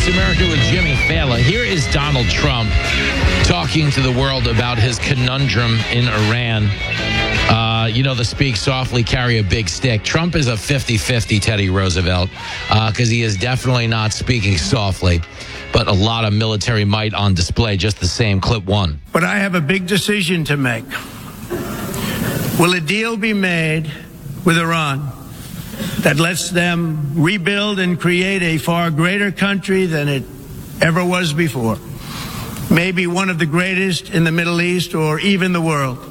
Across America with Jimmy Fallon. Here is Donald Trump talking to the world about his conundrum in Iran. The speak softly, carry a big stick. Trump is a 50-50 Teddy Roosevelt because he is definitely not speaking softly, but a lot of military might on display, just the same. Clip one. But I have a big decision to make. Will a deal be made with Iran that lets them rebuild and create a far greater country than it ever was before? Maybe one of the greatest in the Middle East or even the world.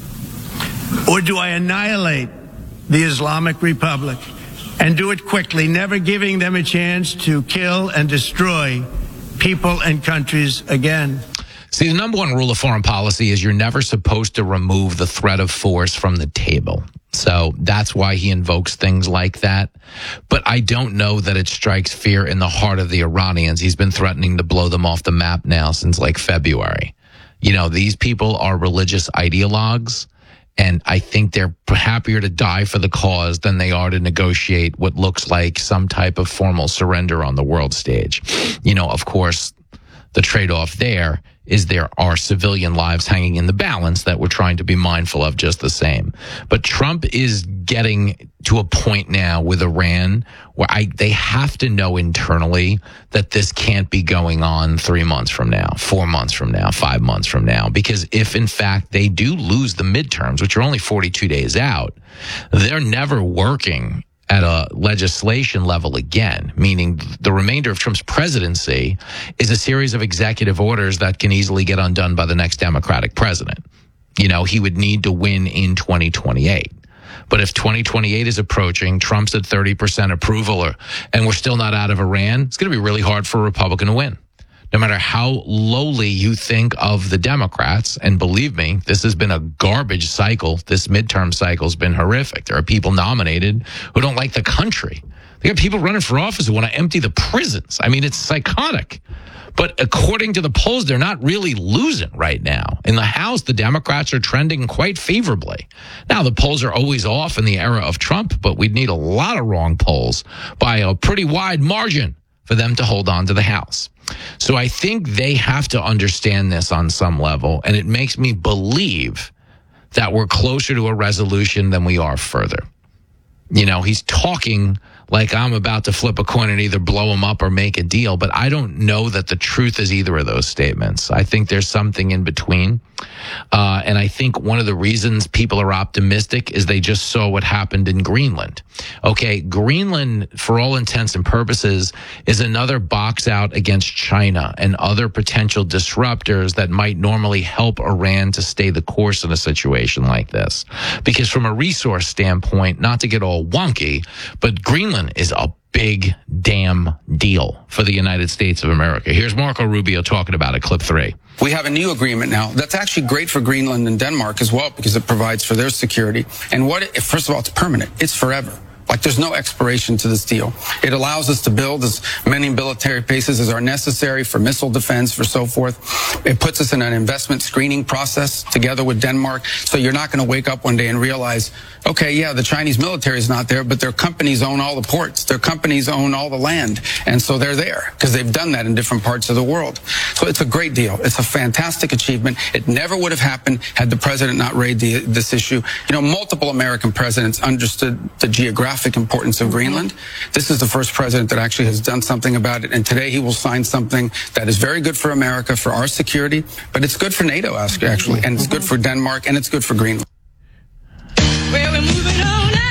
Or do I annihilate the Islamic Republic and do it quickly, never giving them a chance to kill and destroy people and countries again? See, the number one rule of foreign policy is you're never supposed to remove the threat of force from the table. So that's why he invokes things like that. But I don't know that it strikes fear in the heart of the Iranians. He's been threatening to blow them off the map now since like February. These people are religious ideologues, and I think they're happier to die for the cause than they are to negotiate what looks like some type of formal surrender on the world stage. Of course, the trade-off there is there are civilian lives hanging in the balance that we're trying to be mindful of just the same. But Trump is getting to a point now with Iran where they have to know internally that this can't be going on 3 months from now, 4 months from now, 5 months from now. Because if, in fact, they do lose the midterms, which are only 42 days out, they're never working at a legislation level again, meaning the remainder of Trump's presidency is a series of executive orders that can easily get undone by the next Democratic president. He would need to win in 2028. But if 2028 is approaching, Trump's at 30% approval, and we're still not out of Iran, it's going to be really hard for a Republican to win. No matter how lowly you think of the Democrats, and believe me, this has been a garbage cycle. This midterm cycle has been horrific. There are people nominated who don't like the country. They got people running for office who want to empty the prisons. I mean, it's psychotic. But according to the polls, they're not really losing right now. In the House, the Democrats are trending quite favorably. Now, the polls are always off in the era of Trump, but we'd need a lot of wrong polls by a pretty wide margin for them to hold on to the House. So I think they have to understand this on some level, and it makes me believe that we're closer to a resolution than we are further. He's talking like I'm about to flip a coin and either blow him up or make a deal, but I don't know that the truth is either of those statements. I think there's something in between. And I think one of the reasons people are optimistic is they just saw what happened in Greenland. Okay, Greenland, for all intents and purposes, is another box out against China and other potential disruptors that might normally help Iran to stay the course in a situation like this. Because from a resource standpoint, not to get all wonky, but Greenland is a big damn deal for the United States of America. Here's Marco Rubio talking about it, clip 3. We have a new agreement now that's actually great for Greenland and Denmark as well because it provides for their security. And first of all, it's permanent. It's forever. Like there's no expiration to this deal. It allows us to build as many military bases as are necessary for missile defense, for so forth. It puts us in an investment screening process together with Denmark. So you're not going to wake up one day and realize, okay, yeah, the Chinese military is not there, but their companies own all the ports. Their companies own all the land. And so they're there because they've done that in different parts of the world. So it's a great deal. It's a fantastic achievement. It never would have happened had the president not raised this issue. Multiple American presidents understood the geographic importance of Greenland. This is the first president that actually has done something about it, and today he will sign something that is very good for America, for our security, but it's good for NATO, actually, and it's good for Denmark, and it's good for Greenland. Well, we're moving on now.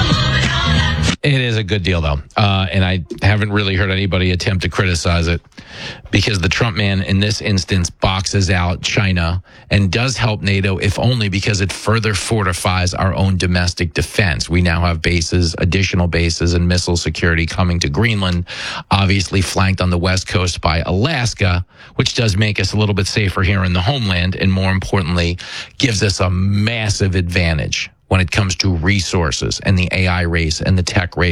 It is a good deal, though, and I haven't really heard anybody attempt to criticize it because the Trump man in this instance boxes out China and does help NATO, if only because it further fortifies our own domestic defense. We now have additional bases and missile security coming to Greenland, obviously flanked on the West Coast by Alaska, which does make us a little bit safer here in the homeland, and more importantly, gives us a massive advantage when it comes to resources and the AI race and the tech race